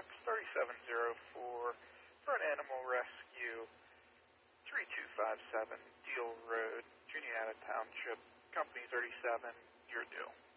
Box 3704 for an animal rescue. 3257 Deal Road, Juniata Township, Company 37, your due.